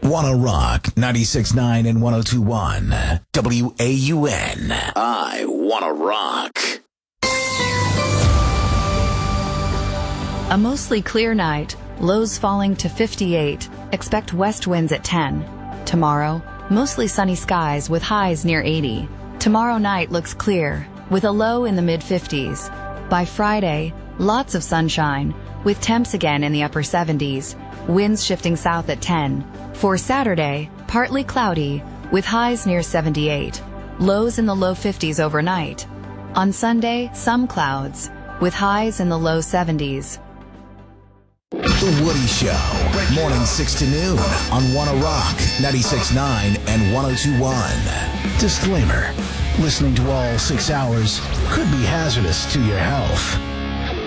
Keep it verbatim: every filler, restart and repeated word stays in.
Wanna Rock ninety-six point nine and one oh two point one. W A U N. I Wanna Rock. A mostly clear night, lows falling to fifty-eight. Expect west winds at ten. Tomorrow, mostly sunny skies with highs near eighty. Tomorrow night looks clear, with a low in the mid-fifties. By Friday, lots of sunshine, with temps again in the upper seventies. Winds shifting south at ten. For Saturday, partly cloudy, with highs near seventy-eight. Lows in the low fifties overnight. On Sunday, some clouds, with highs in the low seventies. The Woody Show, morning six to noon on Wanna Rock ninety-six point nine and one oh two point one. Disclaimer, listening to all six hours could be hazardous to your health.